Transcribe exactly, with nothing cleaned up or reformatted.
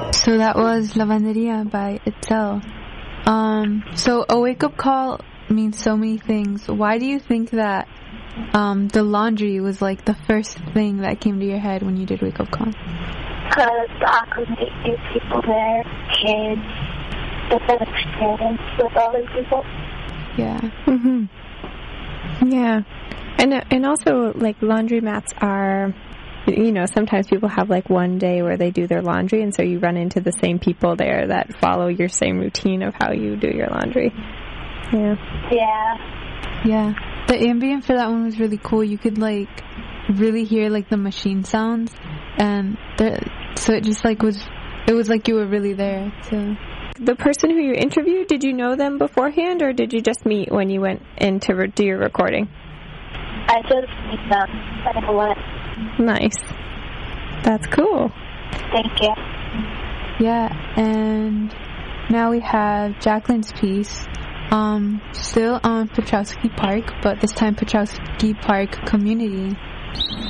So that was Lavanderia by Itzel. Um, so a wake-up call means so many things. Why do you think that um, the laundry was like the first thing that came to your head when you did wake-up call? Because I could meet new people there, kids, different experience with other people. Yeah. Mhm. Yeah. And and also, like, laundromats are, you know, sometimes people have, like, one day where they do their laundry, and so you run into the same people there that follow your same routine of how you do your laundry. Yeah. Yeah. Yeah. The ambient for that one was really cool. You could, like, really hear, like, the machine sounds, and the, so it just, like, was, it was like you were really there, so. The person who you interviewed, did you know them beforehand, or did you just meet when you went in to re- do your recording? I just meet them when I went. Nice. That's cool. Thank you. Yeah, and now we have Jacqueline's piece, um, still on Petrowski Park, but this time Petrowski Park Community.